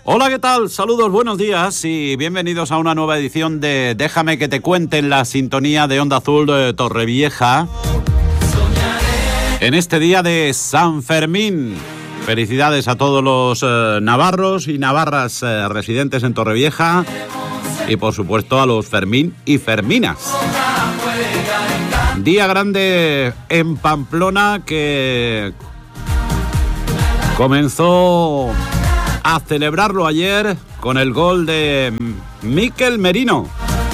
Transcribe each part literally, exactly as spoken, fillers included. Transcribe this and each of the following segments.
Hola, ¿qué tal? Saludos, buenos días y bienvenidos a una nueva edición de Déjame que te cuente en la sintonía de Onda Azul de Torrevieja. En este día de San Fermín. Felicidades a todos los eh, navarros y navarras eh, residentes en Torrevieja y por supuesto a los Fermín y Ferminas. Día grande en Pamplona que comenzó a celebrarlo ayer con el gol de Mikel Merino,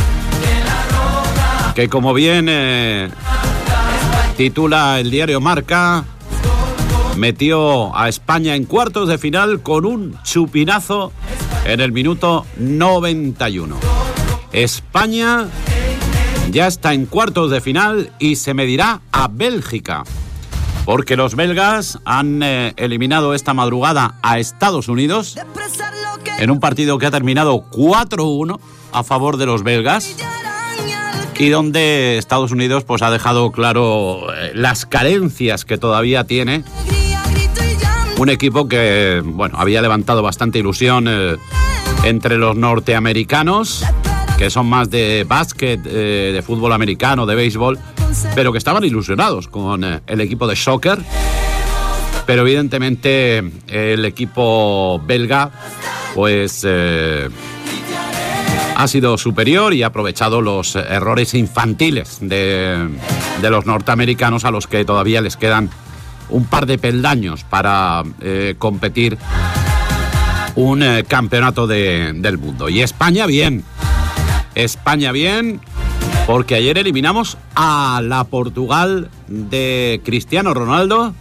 que como bien eh, titula el diario Marca, metió a España en cuartos de final con un chupinazo en el minuto noventa y uno. España ya está en cuartos de final y se medirá a Bélgica, porque los belgas han eh, eliminado esta madrugada a Estados Unidos en un partido que ha terminado cuatro uno a favor de los belgas y donde Estados Unidos pues ha dejado claro eh, las carencias que todavía tiene un equipo que bueno había levantado bastante ilusión eh, entre los norteamericanos, que son más de básquet, eh, de fútbol americano, de béisbol, pero que estaban ilusionados con eh, el equipo de soccer. Pero evidentemente el equipo belga pues eh, ha sido superior y ha aprovechado los errores infantiles de, de los norteamericanos, a los que todavía les quedan un par de peldaños para eh, competir un eh, campeonato de, del mundo. Y España bien. España bien, porque ayer eliminamos a la Portugal de Cristiano Ronaldo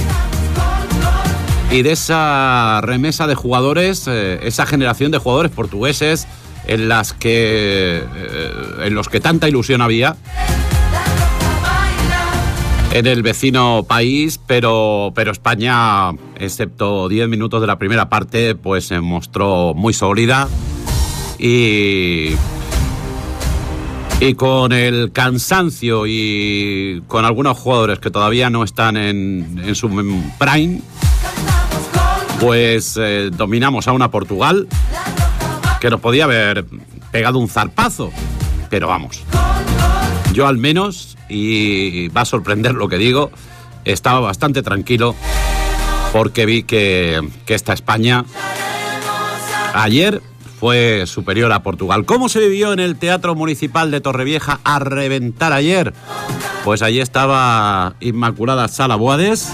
y de esa remesa de jugadores, eh, esa generación de jugadores portugueses en las que eh, en los que tanta ilusión había en el vecino país, pero pero España, excepto diez minutos de la primera parte, pues se mostró muy sólida y Y con el cansancio y con algunos jugadores que todavía no están en, en su prime, pues eh, dominamos a una Portugal que nos podía haber pegado un zarpazo. Pero vamos, yo al menos, y va a sorprender lo que digo, estaba bastante tranquilo porque vi que, que esta España ayer fue superior a Portugal. ¿Cómo se vivió en el Teatro Municipal de Torrevieja a reventar ayer? Pues allí estaba Inmaculada Sala Boades,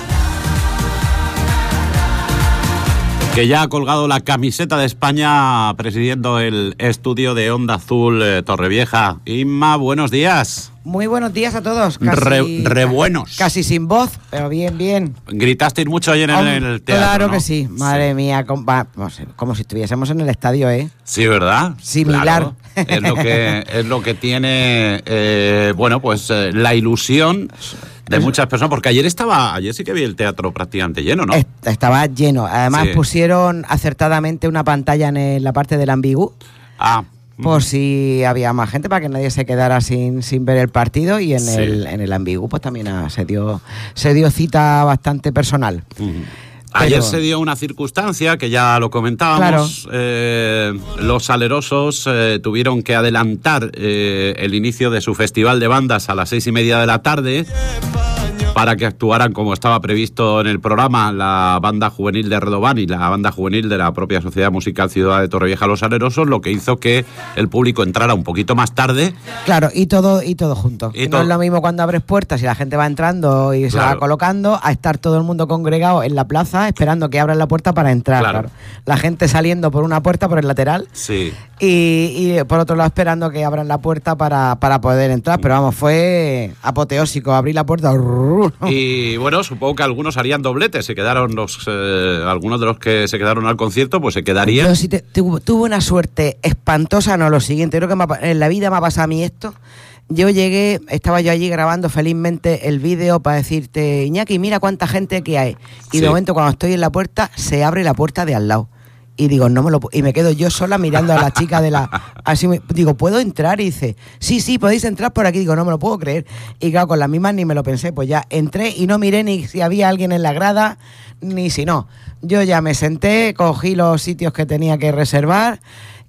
que ya ha colgado la camiseta de España presidiendo el estudio de Onda Azul eh, Torrevieja. Inma, buenos días. Muy buenos días a todos. Casi, re, re buenos. Casi sin voz, pero bien, bien. ¿Gritasteis mucho ayer en el teatro? Claro, ¿no? Que sí. Madre sí. mía, como, como si estuviésemos en el estadio, ¿eh? Sí, ¿verdad? Similar. Claro. Es lo que es lo que tiene, eh, bueno, pues eh, la ilusión de muchas personas, porque ayer estaba, ayer sí que vi el teatro prácticamente lleno, ¿no? Estaba lleno. Además sí. Pusieron acertadamente una pantalla en la parte del ambigú. Ah. Por si había más gente, para que nadie se quedara sin, sin ver el partido, y en sí. el en el ambigú pues también ah, se dio se dio cita bastante personal. Uh-huh. Ayer Pero... se dio una circunstancia que ya lo comentábamos. Claro. Eh, los salerosos eh, tuvieron que adelantar eh, el inicio de su festival de bandas a las seis y media de la tarde para que actuaran como estaba previsto en el programa la banda juvenil de Redován y la banda juvenil de la propia Sociedad Musical Ciudad de Torrevieja Los Salerosos, lo que hizo que el público entrara un poquito más tarde. Claro, y todo y todo junto. Y no todo... es lo mismo cuando abres puertas y la gente va entrando y se claro. va colocando, a estar todo el mundo congregado en la plaza esperando que abran la puerta para entrar. Claro. Claro. La gente saliendo por una puerta, por el lateral, sí. y, y por otro lado esperando que abran la puerta para, para poder entrar. Pero vamos, fue apoteósico, abrir la puerta. Y bueno, supongo que algunos harían dobletes, se quedaron los eh, algunos de los que se quedaron al concierto, pues se quedarían. Pero si te, tu, tuve una suerte espantosa, no lo siguiente, creo que me ha, en la vida me ha pasado a mí esto. Yo llegué, estaba yo allí grabando felizmente el vídeo para decirte, Iñaki, mira cuánta gente que hay. Y sí. de momento, cuando estoy en la puerta, se abre la puerta de al lado. y digo, no me lo y me quedo yo sola mirando a la chica de la así me, digo, ¿puedo entrar? Y dice, sí, sí, podéis entrar por aquí. Digo, no me lo puedo creer. Y claro, con las mismas ni me lo pensé, pues ya entré y no miré ni si había alguien en la grada, ni si no. Yo ya me senté, cogí los sitios que tenía que reservar,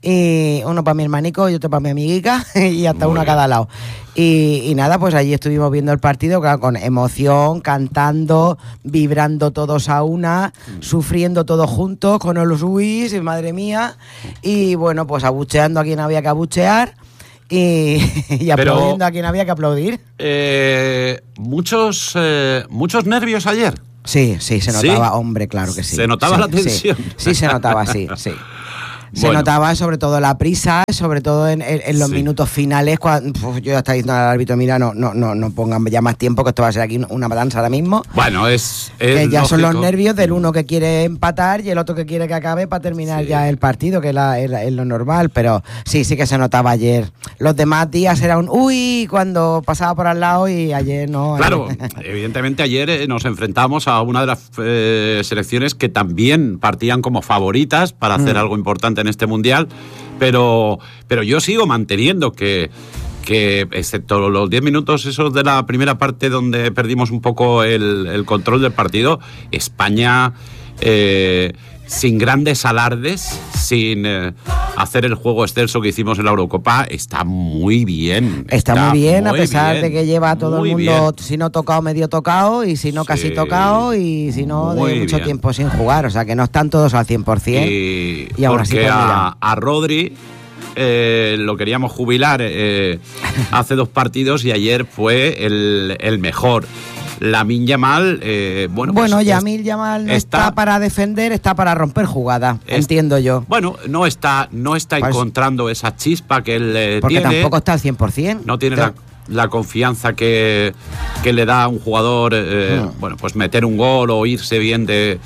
y uno para mi hermanico y otro para mi amiguica, y hasta Muy uno bien. a cada lado. Y, y nada, pues allí estuvimos viendo el partido, claro, con emoción, cantando, vibrando todos a una, mm. sufriendo todos juntos con los uis, y madre mía, y bueno, pues abucheando a quien había que abuchear y, y aplaudiendo Pero, a quien había que aplaudir. Eh, muchos, eh, muchos nervios ayer. Sí, sí, se notaba, ¿Sí? hombre, claro que sí. Se notaba sí, la tensión. Sí, sí, se notaba, sí, sí. Se bueno. notaba sobre todo la prisa, sobre todo en, en, en los sí. minutos finales, cuando uf, yo ya estaba diciendo al árbitro, mira, no, no, no, no pongan ya más tiempo, que esto va a ser aquí una matanza ahora mismo. Bueno, es, es que ya lógico. Son los nervios del uno que quiere empatar y el otro que quiere que acabe para terminar sí. ya el partido, que es, la, es, la, es lo normal, pero sí, sí que se notaba ayer. Los demás días era un uy cuando pasaba por al lado, y ayer no. Claro, evidentemente ayer nos enfrentamos a una de las eh, selecciones que también partían como favoritas para hacer mm. algo importante en este mundial, pero, pero yo sigo manteniendo que, que excepto los diez minutos esos de la primera parte donde perdimos un poco el, el control del partido, España eh, sin grandes alardes, sin eh, hacer el juego excelso que hicimos en la Eurocopa, está muy bien. Está, está muy bien, muy a pesar bien, de que lleva a todo el mundo, bien. si no tocado, medio tocado, y si no, sí, casi tocado, y si no, de mucho bien. tiempo sin jugar. O sea, que no están todos al cien por ciento. Y, y aún porque así, pues, a, a Rodri eh, lo queríamos jubilar eh, hace dos partidos, y ayer fue el, el mejor. Lamine Yamal, eh, bueno... Bueno, pues, Lamine Yamal no está, está para defender, está para romper jugada, es, entiendo yo. Bueno, no está no está pues, encontrando esa chispa que él eh, porque tiene. Porque tampoco está al cien por ciento. No tiene la, la confianza que, que le da a un jugador, eh, hmm. bueno, pues meter un gol o irse bien de...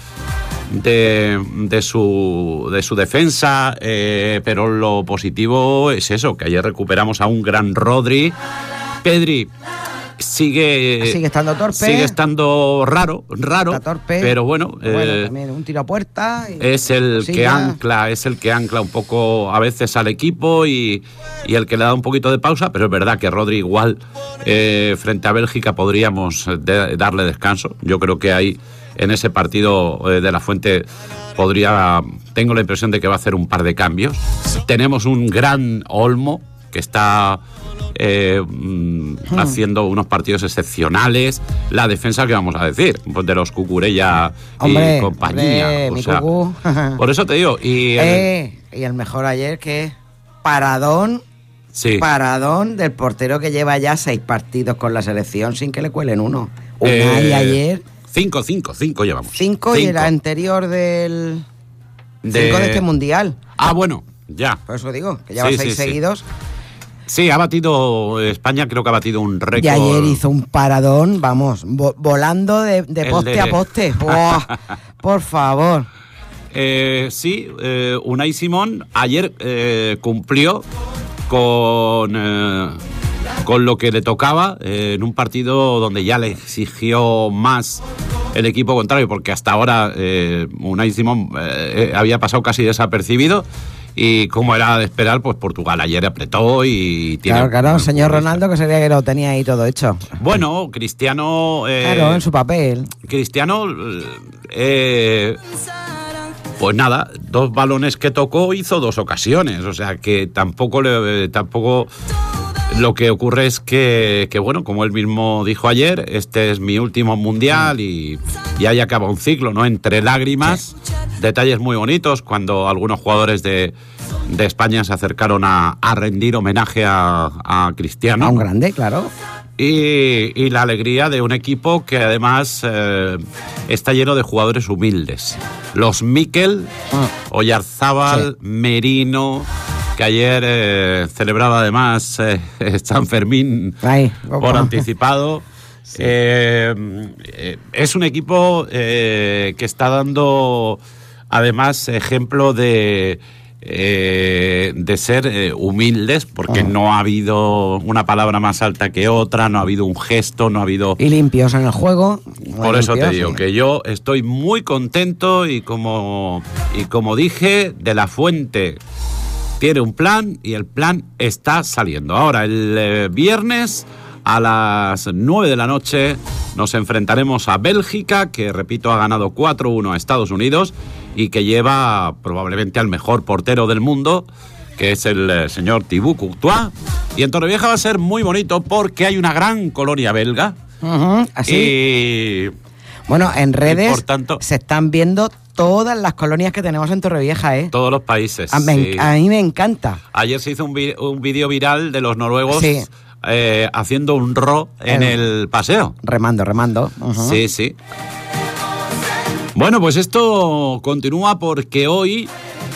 De, de su de su defensa, eh, pero lo positivo es eso, que ayer recuperamos a un gran Rodri. Pedri sigue sigue estando torpe, sigue estando raro raro Está torpe, pero bueno, bueno eh, también un tiro a puerta y es el cosilla. que ancla es el que ancla un poco a veces al equipo, y, y el que le da un poquito de pausa, pero es verdad que Rodri igual eh, frente a Bélgica podríamos de, darle descanso. Yo creo que ahí en ese partido eh, de la Fuente podría, tengo la impresión de que va a hacer un par de cambios. Tenemos un gran Olmo que está eh, mm, hmm. haciendo unos partidos excepcionales. La defensa, ¿qué vamos a decir? Pues de los Cucurella hombre, y compañía. Hombre, o mi sea, cucú. Por eso te digo. Y el, eh, y el mejor ayer, que paradón, sí. paradón del portero que lleva ya seis partidos con la selección sin que le cuelen uno. Una eh, y ayer... Cinco, cinco, cinco llevamos. Cinco, cinco. Y el anterior del... De... Cinco de este mundial. Ah, bueno, ya. Por eso digo, que lleva sí, seis sí, seguidos. Sí. sí, ha batido... España creo que ha batido un récord. Y ayer hizo un paradón, vamos, vo- volando de, de poste de... a poste. ¡Oh! Por favor. Eh, sí, eh, Unai Simón ayer eh, cumplió con... Eh, con lo que le tocaba eh, en un partido donde ya le exigió más el equipo contrario, porque hasta ahora eh, Unai Simón eh, había pasado casi desapercibido, y como era de esperar, pues Portugal ayer apretó y tiene... Claro, claro, señor Ronaldo, que sería que lo tenía ahí todo hecho. Bueno, Cristiano... Eh, claro, en su papel. Cristiano... Eh, pues nada, dos balones que tocó, hizo dos ocasiones, o sea que tampoco le... tampoco lo que ocurre es que, que, bueno, como él mismo dijo ayer, este es mi último mundial, y, y ahí acaba un ciclo, ¿no? Entre lágrimas, sí. Detalles muy bonitos, cuando algunos jugadores de, de España se acercaron a, a rendir homenaje a, a Cristiano. A un grande, claro. Y, y la alegría de un equipo que además eh, está lleno de jugadores humildes. Los Mikel, ah. Oyarzábal, sí. Merino... que ayer eh, celebraba además eh, San Fermín Ay, por anticipado. Sí. Eh, eh, es un equipo eh, que está dando además ejemplo de, eh, de ser eh, humildes, porque uh-huh. no ha habido una palabra más alta que otra, no ha habido un gesto, no ha habido... Y limpios en el juego. Por eso limpios, te digo, sí. que yo estoy muy contento y como, y como dije, De la Fuente tiene un plan y el plan está saliendo. Ahora, el eh, viernes a las nueve de la noche nos enfrentaremos a Bélgica, que repito ha ganado cuatro uno a Estados Unidos y que lleva probablemente al mejor portero del mundo, que es el eh, señor Thibaut Courtois. Y en Torrevieja va a ser muy bonito porque hay una gran colonia belga. Uh-huh, así. Y... Bueno, en redes por tanto, se están viendo todas las colonias que tenemos en Torrevieja, ¿eh? Todos los países. A, me, sí. a mí me encanta. Ayer se hizo un, vi- un vídeo viral de los noruegos sí. eh, haciendo un ro en el, el paseo. Remando, remando. Uh-huh. Sí, sí. Bueno, pues esto continúa porque hoy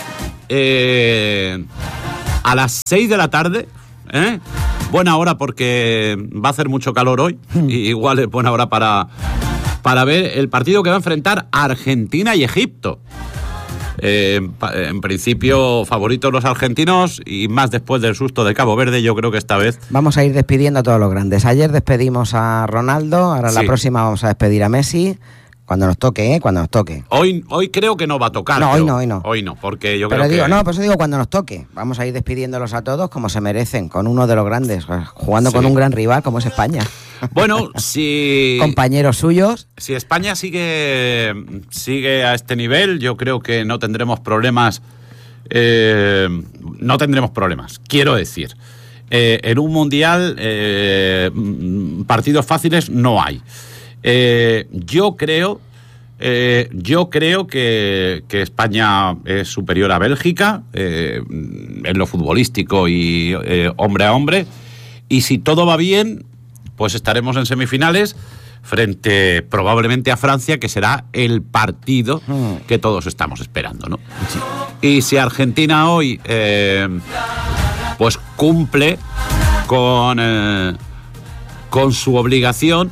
eh, a las seis de la tarde, ¿eh? buena hora porque va a hacer mucho calor hoy, y igual es buena hora para, para ver el partido que va a enfrentar Argentina y Egipto. Eh, en principio favoritos los argentinos y más después del susto de Cabo Verde. Yo creo que esta vez vamos a ir despidiendo a todos los grandes. Ayer despedimos a Ronaldo, ahora sí. La próxima vamos a despedir a Messi. Cuando nos toque, ¿eh? Cuando nos toque. Hoy, hoy creo que no va a tocar. No, pero, hoy no, hoy no. Hoy no, porque yo pero creo digo, que... no, por eso digo cuando nos toque. Vamos a ir despidiéndolos a todos como se merecen, con uno de los grandes, jugando sí. con un gran rival como es España. Bueno, si... compañeros suyos. Si España sigue, sigue a este nivel, yo creo que no tendremos problemas. Eh, no tendremos problemas, quiero decir. Eh, en un mundial, eh, partidos fáciles no hay. Eh, yo creo, eh, yo creo que, que España es superior a Bélgica eh, en lo futbolístico y eh, hombre a hombre. Y si todo va bien, pues estaremos en semifinales frente probablemente a Francia, que será el partido que todos estamos esperando, ¿no? Sí. Y si Argentina hoy eh, pues cumple con, eh, con su obligación,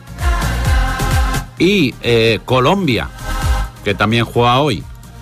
y eh, Colombia, que también juega hoy,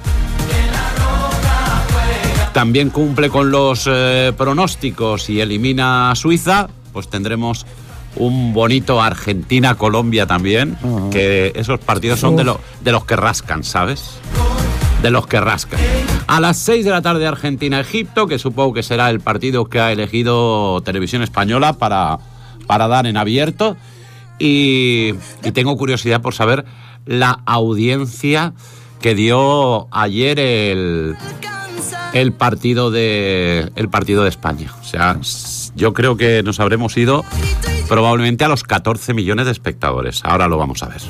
también cumple con los eh, pronósticos y elimina a Suiza, pues tendremos un bonito Argentina-Colombia también, uh-huh. que esos partidos son de, lo, de los que rascan, ¿sabes? De los que rascan. A las seis de la tarde Argentina-Egipto, que supongo que será el partido que ha elegido Televisión Española para, para dar en abierto. Y, y tengo curiosidad por saber la audiencia que dio ayer el, el partido de el partido de España. O sea, yo creo que nos habremos ido probablemente a los catorce millones de espectadores. Ahora lo vamos a ver.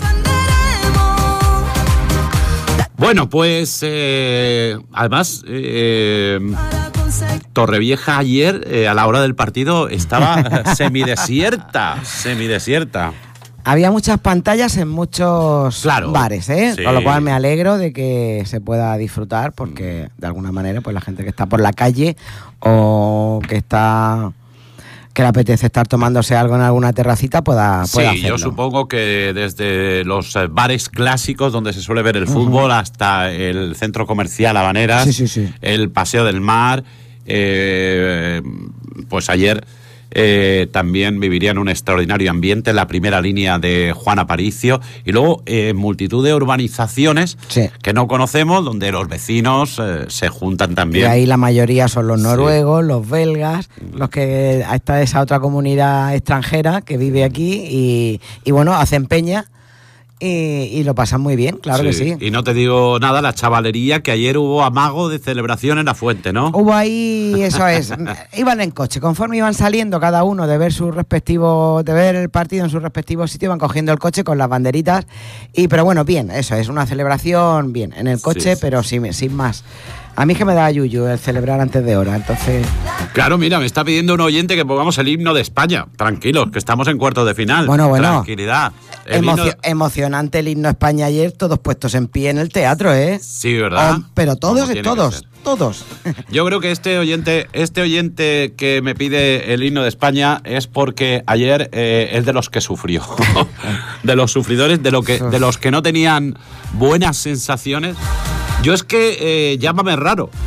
Bueno, pues eh, además eh, Torrevieja ayer eh, a la hora del partido estaba semidesierta, semidesierta. Había muchas pantallas en muchos claro, bares, ¿eh? Sí. Con lo cual me alegro de que se pueda disfrutar porque de alguna manera pues la gente que está por la calle o que está que le apetece estar tomándose algo en alguna terracita pueda, pueda sí, hacerlo. Yo supongo que desde los bares clásicos donde se suele ver el fútbol uh-huh. hasta el centro comercial Habaneras, sí, sí, sí. el Paseo del Mar, eh, pues ayer eh, también vivirían un extraordinario ambiente en la primera línea de Juan Aparicio y luego eh, multitud de urbanizaciones sí. que no conocemos donde los vecinos eh, se juntan también. Y ahí la mayoría son los noruegos, sí. los belgas, los que está esa otra comunidad extranjera que vive aquí y, y bueno, hacen peña. Y, y lo pasan muy bien, claro sí, que sí. Y no te digo nada, la chavalería, que ayer hubo amago de celebración en la fuente, ¿no? Hubo ahí, eso es, iban en coche, conforme iban saliendo cada uno de ver su respectivo, de ver el partido en su respectivo sitio, iban cogiendo el coche con las banderitas, y pero bueno, bien, eso es una celebración, bien, en el coche, sí, sí. pero sin, sin más. A mí que me da yuyu el celebrar antes de hora, entonces... Claro, mira, me está pidiendo un oyente que pongamos el himno de España. Tranquilos, que estamos en cuartos de final. Bueno, bueno. Tranquilidad. El Emocio- himno... Emocionante el himno de España ayer, todos puestos en pie en el teatro, ¿eh? Sí, ¿verdad? Oh, pero todos, todos, todos. Yo creo que este oyente, este oyente que me pide el himno de España es porque ayer eh, es de los que sufrió. De los sufridores, de, lo que, de los que no tenían buenas sensaciones. Yo es que, eh, llámame raro,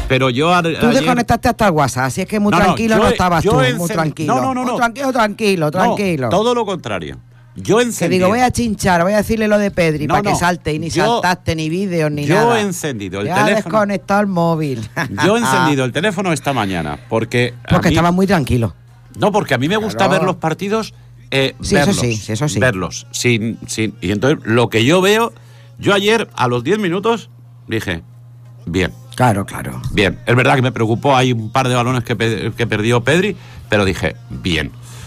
Pero yo... A, Tú ayer... desconectaste hasta el WhatsApp, así es que muy no, tranquilo no, no yo, estabas yo tú, encend... muy tranquilo. No, no, no. Muy no. tranquilo, tranquilo, tranquilo. No, todo lo contrario. Yo encendí. Que digo, voy a chinchar, voy a decirle lo de Pedri no, para no. que salte y ni yo, saltaste ni vídeos ni yo nada. Yo he encendido el ya teléfono. Ya desconectado el móvil. Yo he encendido el teléfono esta mañana porque... Porque mí... estaba muy tranquilo. No, porque a mí me claro. gusta ver los partidos, eh, sí, verlos, eso sí, eso sí. verlos. Sin, sin, y entonces lo que yo veo, yo ayer a los diez minutos dije, bien. Claro, claro. Bien, es verdad que me preocupó, hay un par de balones que, pe que perdió Pedri, pero dije, bien,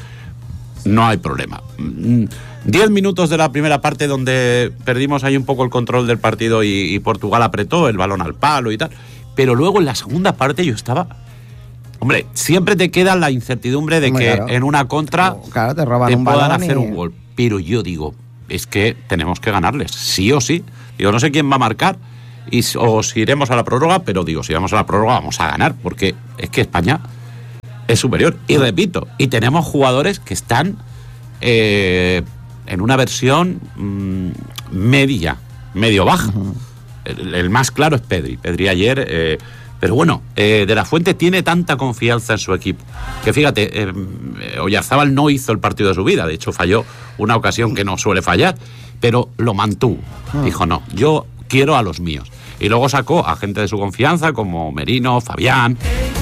no hay problema. Diez minutos de la primera parte donde perdimos ahí un poco el control del partido y, y Portugal apretó el balón al palo y tal, pero luego en la segunda parte yo estaba... Hombre, siempre te queda la incertidumbre de Muy que claro. en una contra claro, te, roban te un puedan balón hacer y... un gol, pero yo digo, es que tenemos que ganarles, sí o sí. Yo no sé quién va a marcar, y, o si iremos a la prórroga, pero digo, si vamos a la prórroga vamos a ganar, porque es que España es superior. Y repito, y tenemos jugadores que están eh, en una versión mmm, media, medio baja. Uh-huh. el, el más claro es Pedri. Pedri ayer... Eh, pero bueno, eh, De La Fuente tiene tanta confianza en su equipo que fíjate, eh, Oyarzábal no hizo el partido de su vida, de hecho falló una ocasión que no suele fallar, pero lo mantuvo. Uh-huh. Dijo, no, yo quiero a los míos. Y luego sacó a gente de su confianza como Merino, Fabián,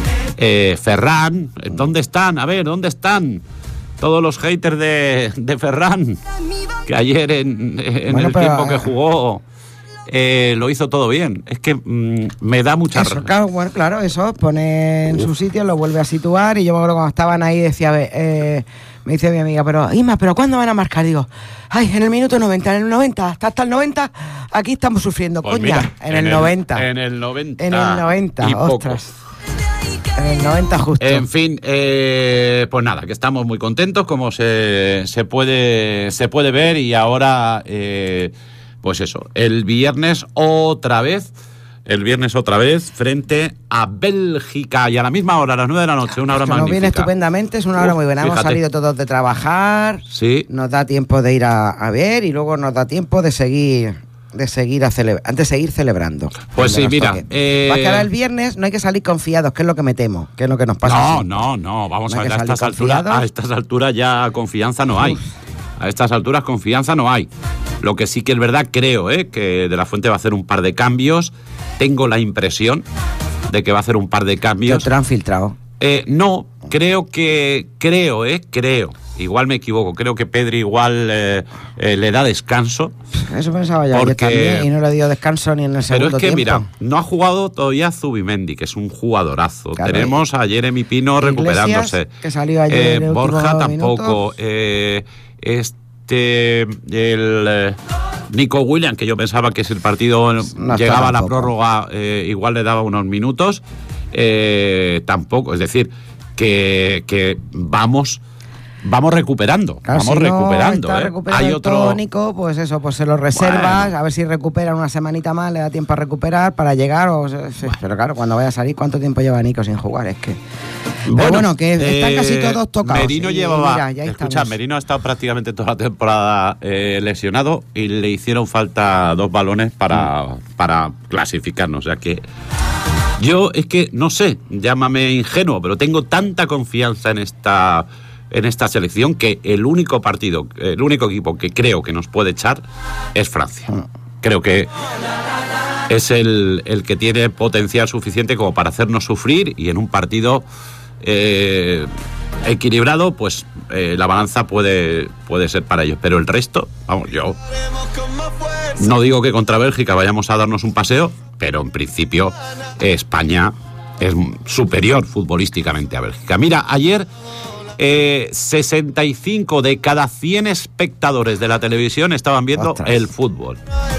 eh, Ferran. ¿Dónde están? A ver, ¿dónde están todos los haters de, de Ferran? Que ayer en, en bueno, el pero, tiempo que jugó eh, lo hizo todo bien. Es que mmm, me da mucha... Eso, claro, bueno, claro, eso pone en Uf. su sitio, lo vuelve a situar. Y yo me acuerdo cuando estaban ahí decía... Eh, me dice mi amiga, pero Isma, ¿pero cuándo van a marcar? Digo, ay, en el minuto noventa, en el noventa, hasta, hasta el noventa, aquí estamos sufriendo, pues coña, mira, en, en el noventa. En el noventa. En el noventa, y ostras. Poco. En el noventa justo. En fin, eh, pues nada, que estamos muy contentos, como se, se, puede, se puede ver, y ahora, eh, pues eso, el viernes otra vez... El viernes otra vez frente a Bélgica y a la misma hora, a las nueve de la noche, una hora Esto magnífica. Nos viene estupendamente, es una hora Uf, muy buena. Fíjate. Hemos salido todos de trabajar, sí. Nos da tiempo de ir a, a ver y luego nos da tiempo de seguir de seguir a celebrar, de seguir celebrando. Pues sí, mira. Eh... Va a quedar el viernes, no hay que salir confiados, que es lo que me temo, que es lo que nos pasa. No, así. no, no, vamos no a ver, a estas, alturas, a estas alturas ya confianza no hay. Uf. A estas alturas confianza no hay. Lo que sí que es verdad, creo, ¿eh? que De La Fuente va a hacer un par de cambios. Tengo la impresión de que va a hacer un par de cambios. ¿Te lo han filtrado? Eh, no, creo que... Creo, ¿eh? Creo. Igual me equivoco. Creo que Pedri igual eh, eh, le da descanso. Eso pensaba yo, porque... yo también, y no le dio descanso ni en el segundo tiempo. Pero es que, tiempo. mira, no ha jugado todavía Zubimendi, que es un jugadorazo. Claro. Tenemos a Jeremy Pino Iglesias, recuperándose. Que salió ayer eh, en Borja tampoco. Minutos. Eh, este... El... Eh, Nico Williams, que yo pensaba que si el partido no llegaba a la prórroga eh, igual le daba unos minutos, eh, tampoco, es decir, que, que vamos vamos recuperando, claro, vamos si recuperando. No está ¿eh? recuperando Hay el otro tónico, pues eso, pues se lo reservas, bueno. A ver si recupera una semanita más, le da tiempo a recuperar para llegar, o, bueno. Pero claro, cuando vaya a salir, ¿cuánto tiempo lleva Nico sin jugar? Es que... Bueno, Pero bueno, que eh, están casi todos tocados. Merino y, llevaba, mira, ya escucha, estamos. Merino ha estado prácticamente toda la temporada eh, lesionado y le hicieron falta dos balones para, mm. para clasificarnos, o sea que yo es que, no sé, llámame ingenuo, pero tengo tanta confianza en esta, en esta selección que el único partido, el único equipo que creo que nos puede echar es Francia. Mm. Creo que es el, el que tiene potencial suficiente como para hacernos sufrir, y en un partido eh, equilibrado, pues eh, la balanza puede, puede ser para ellos. Pero el resto, vamos, yo no digo que contra Bélgica vayamos a darnos un paseo, pero en principio eh, España es superior futbolísticamente a Bélgica. Mira, ayer eh, sesenta y cinco de cada cien espectadores de la televisión estaban viendo Ostras. el fútbol.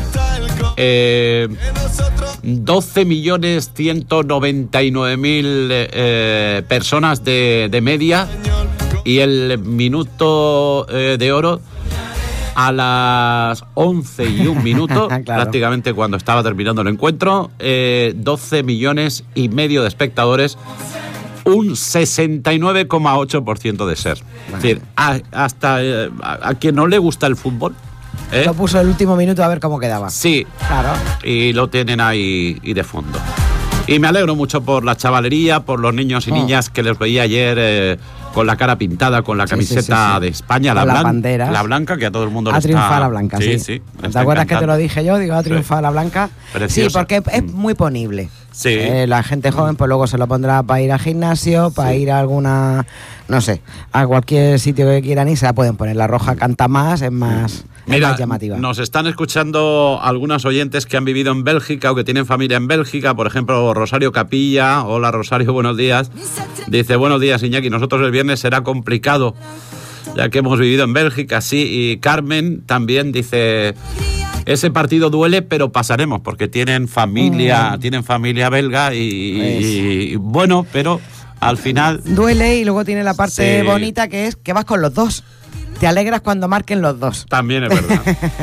Eh, doce millones ciento noventa y nueve mil eh, personas de, de media, y el minuto eh, de oro a las once y un minuto, claro. prácticamente cuando estaba terminando el encuentro, eh, doce millones y medio de espectadores, un sesenta y nueve coma ocho por ciento de ser. Bueno. Es decir, a, hasta eh, a, a quien no le gusta el fútbol, ¿Eh? Lo puso el último minuto a ver cómo quedaba. Sí, claro. Y lo tienen ahí y de fondo. Y me alegro mucho por la chavalería, por los niños y oh. niñas que les veía ayer eh, con la cara pintada, con la camiseta sí, sí, sí, sí. de España, la, la blan- bandera. La blanca, que a todo el mundo le está... Ha triunfado la blanca, sí. sí, sí ¿Te acuerdas encantando. Que te lo dije yo? Digo, ha triunfado sí. la blanca. Preciosa. Sí, porque es muy ponible. Sí. Eh, la gente joven pues luego se lo pondrá para ir al gimnasio, para sí. ir a alguna, no sé, a cualquier sitio que quieran ir, se la pueden poner. La roja canta más, es más, Mira, es más llamativa. Nos están escuchando algunas oyentes que han vivido en Bélgica o que tienen familia en Bélgica, por ejemplo, Rosario Capilla. Hola Rosario, buenos días. Dice, buenos días Iñaki, nosotros el viernes será complicado, ya que hemos vivido en Bélgica, sí. Y Carmen también dice... Ese partido duele, pero pasaremos, porque tienen familia, mm. tienen familia belga y, y, y bueno, pero al final... Duele y luego tiene la parte sí. bonita que es que vas con los dos. Te alegras cuando marquen los dos. También es verdad.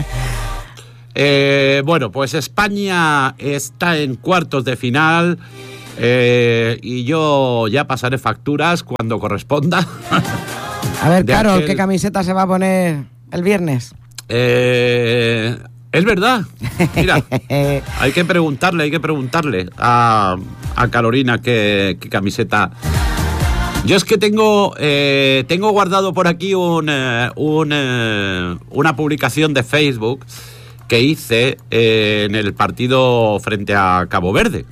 eh, bueno, pues España está en cuartos de final eh, y yo ya pasaré facturas cuando corresponda. A ver, Carol, aquel... ¿qué camiseta se va a poner el viernes? Eh... Es verdad, mira, hay que preguntarle, hay que preguntarle a, a Carolina qué, qué camiseta. Yo es que tengo eh, tengo guardado por aquí un, eh, un, eh, una publicación de Facebook que hice eh, en el partido frente a Cabo Verde,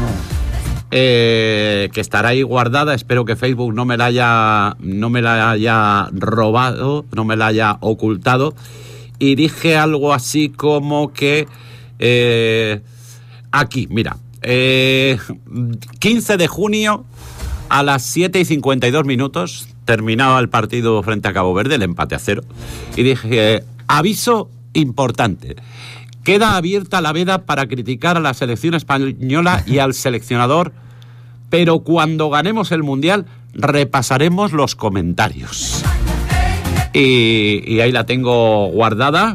eh, que estará ahí guardada. Espero que Facebook no me la haya, no me la haya robado, no me la haya ocultado. Y dije algo así como que... Eh, aquí, mira. Eh, quince de junio a las siete y cincuenta y dos minutos terminaba el partido frente a Cabo Verde, el empate a cero. Y dije, eh, aviso importante. Queda abierta la veda para criticar a la selección española y al seleccionador, pero cuando ganemos el Mundial repasaremos los comentarios. Y, y ahí la tengo guardada.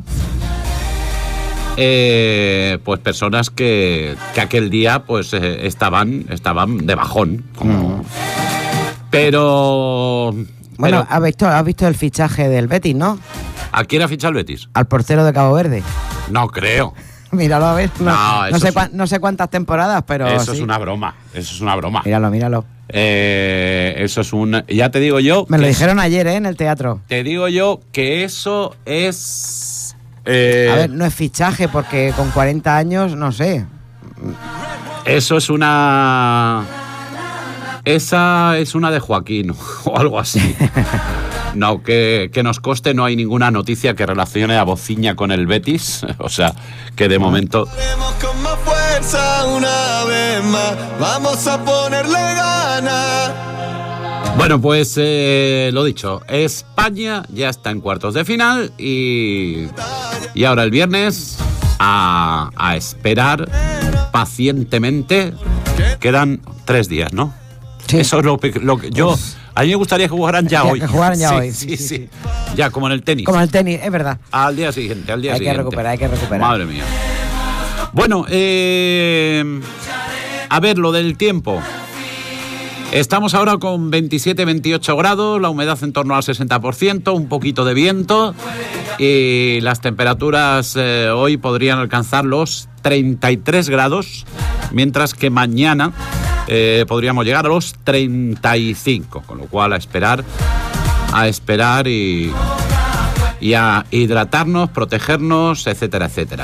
Eh, pues personas que, que aquel día pues eh, estaban estaban de bajón. Como... Mm. Pero... Bueno, pero... ¿has visto, has visto el fichaje del Betis, ¿no? ¿A quién ha fichado el Betis? Al portero de Cabo Verde. No creo. Míralo, a ver. No, no, no, sé, es... cua- no sé cuántas temporadas, pero Eso sí. es una broma, eso es una broma. Míralo, míralo. Eh, eso es un... Ya te digo yo... Me lo dijeron ayer, ¿eh? En el teatro. Te digo yo que eso es... Eh, a ver, no es fichaje porque con cuarenta años, no sé. Eso es una... Esa es una de Joaquín o algo así. No, que, que nos conste, no hay ninguna noticia que relacione a Bociña con el Betis. O sea, que de momento... Con más fuerza una vez más, vamos a ponerle ganas. Bueno, pues eh, lo dicho, España ya está en cuartos de final y, y ahora el viernes a, a esperar pacientemente. Quedan tres días, ¿no? Sí. Eso es lo, lo que yo... A mí me gustaría que jugaran ya, ya hoy. Que jugaran ya sí, hoy. Sí, sí, sí, sí. Ya, como en el tenis. Como en el tenis, es verdad. Al día siguiente, al día hay siguiente. Hay que recuperar, hay que recuperar. Madre mía. Bueno, eh, a ver, lo del tiempo. Estamos ahora con veintisiete, veintiocho grados, la humedad en torno al sesenta por ciento, un poquito de viento y las temperaturas eh, hoy podrían alcanzar los treinta y tres grados, mientras que mañana eh, podríamos llegar a los treinta y cinco, con lo cual a esperar, a esperar y, y a hidratarnos, protegernos, etcétera, etcétera.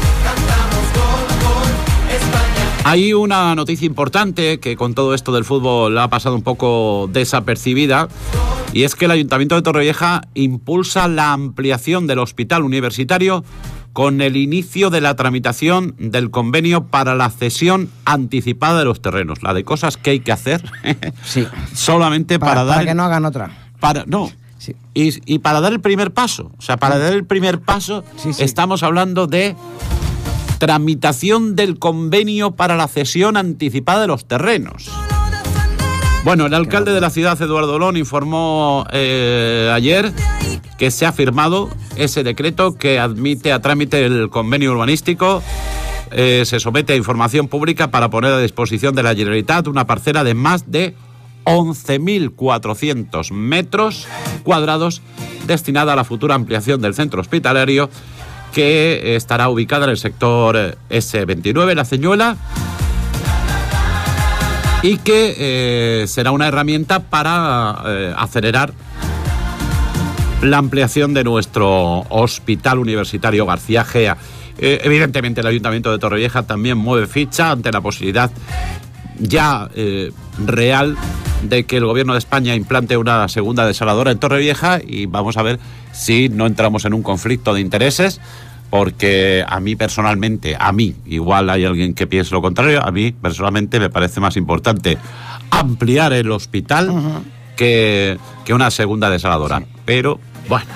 Hay una noticia importante que con todo esto del fútbol ha pasado un poco desapercibida, y es que el Ayuntamiento de Torrevieja impulsa la ampliación del hospital universitario con el inicio de la tramitación del convenio para la cesión anticipada de los terrenos. La de cosas que hay que hacer sí. solamente para, para dar... Para que no hagan otra. Para, no, sí. y, y para dar el primer paso. O sea, para dar el primer paso sí, sí. estamos hablando de... tramitación del convenio para la cesión anticipada de los terrenos. Bueno, el alcalde de la ciudad, Eduardo Olón, informó eh, ayer que se ha firmado ese decreto que admite a trámite el convenio urbanístico. Eh, se somete a información pública para poner a disposición de la Generalitat una parcela de más de once mil cuatrocientos metros cuadrados destinada a la futura ampliación del centro hospitalario, que estará ubicada en el sector ese veintinueve, La Ceñuela. y que eh, será una herramienta para eh, acelerar la ampliación de nuestro Hospital Universitario García Gea. Eh, evidentemente el Ayuntamiento de Torrevieja también mueve ficha ante la posibilidad ya eh, real de que el Gobierno de España implante una segunda desaladora en Torrevieja, y vamos a ver si no entramos en un conflicto de intereses, porque a mí personalmente, a mí, igual hay alguien que piense lo contrario, a mí personalmente me parece más importante ampliar el hospital uh-huh. que, que una segunda desaladora. Sí. Pero, bueno.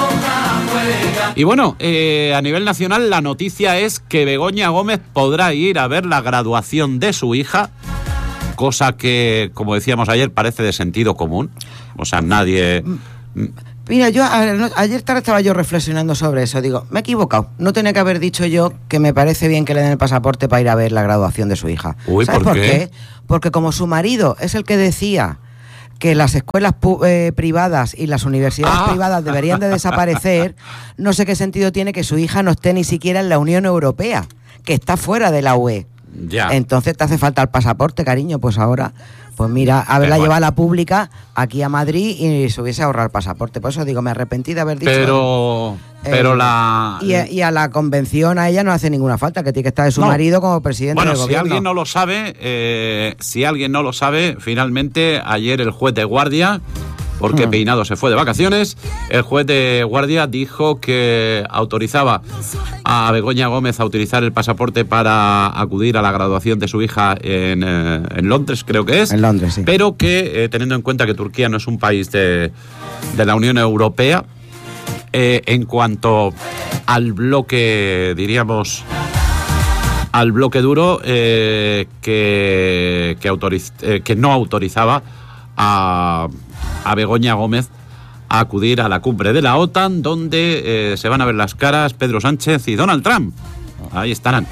Y bueno, eh, a nivel nacional la noticia es que Begoña Gómez podrá ir a ver la graduación de su hija, cosa que, como decíamos ayer, parece de sentido común. O sea, nadie... Mira, yo ayer tarde estaba yo reflexionando sobre eso. Digo, me he equivocado. No tenía que haber dicho yo que me parece bien que le den el pasaporte para ir a ver la graduación de su hija. Uy, ¿sabes ¿por por qué? qué? Porque como su marido es el que decía que las escuelas eh, privadas y las universidades ah. privadas deberían de desaparecer, no sé qué sentido tiene que su hija no esté ni siquiera en la Unión Europea, que está fuera de la U E. Ya. Entonces te hace falta el pasaporte, cariño, pues ahora, pues mira, haberla bueno. llevado a la pública aquí a Madrid y se hubiese ahorrado el pasaporte. Por eso digo, me arrepentí de haber dicho... Pero, eh, pero la... Y a, y a la convención a ella no hace ninguna falta, que tiene que estar de su no. marido como presidente bueno, del gobierno. Bueno, si alguien no lo sabe, eh, si alguien no lo sabe, finalmente ayer el juez de guardia, porque hmm. Peinado se fue de vacaciones, el juez de guardia dijo que autorizaba a Begoña Gómez a utilizar el pasaporte para acudir a la graduación de su hija en, eh, en Londres, creo que es. En Londres, sí. Pero que, eh, teniendo en cuenta que Turquía no es un país de, de la Unión Europea, eh, en cuanto al bloque, diríamos, al bloque duro, eh, que, que, autoriz, eh, que no autorizaba a... a Begoña Gómez a acudir a la cumbre de la OTAN, donde eh, se van a ver las caras Pedro Sánchez y Donald Trump. Ahí estarán.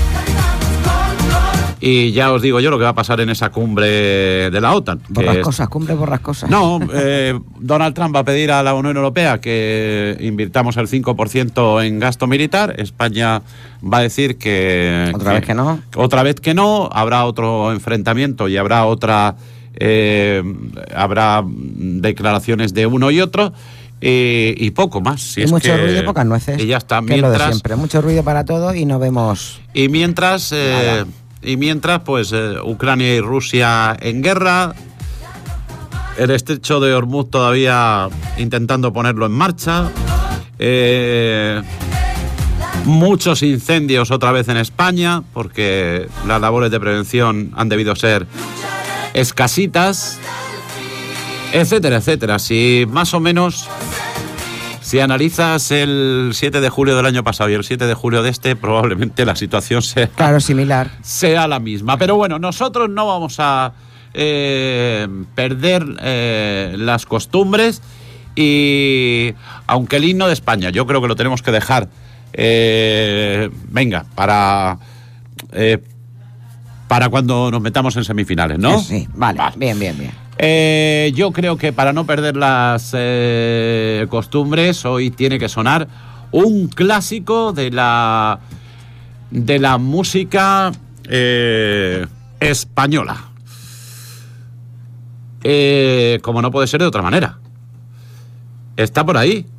Y ya os digo yo lo que va a pasar en esa cumbre de la OTAN. Borrascosas, es... cumbre borrascosas. No, eh, Donald Trump va a pedir a la Unión Europea que invirtamos el cinco por ciento en gasto militar. España va a decir que... ¿Otra que, vez que no? Otra vez que no. Habrá otro enfrentamiento y habrá otra... Eh, habrá declaraciones de uno y otro eh, y poco más. Si y es mucho que, ruido y pocas nueces. Y ya está. Que mientras, es lo de siempre. Mucho ruido para todo y no vemos. Y mientras, eh, y mientras, pues eh, Ucrania y Rusia en guerra. El estrecho de Hormuz todavía intentando ponerlo en marcha. Eh, muchos incendios otra vez en España, porque las labores de prevención han debido ser escasitas, etcétera, etcétera. Si más o menos, si analizas el siete de julio del año pasado y el siete de julio de este, probablemente la situación sea, claro, similar. sea la misma. Pero bueno, nosotros no vamos a eh, perder eh, las costumbres, y aunque el himno de España yo creo que lo tenemos que dejar, eh, venga, para... Eh, para cuando nos metamos en semifinales, ¿no? Sí, sí. Vale, vale, bien, bien, bien. Eh, yo creo que para no perder las eh, costumbres, hoy tiene que sonar un clásico de la de la música eh, española. Eh, como no puede ser de otra manera. Está por ahí.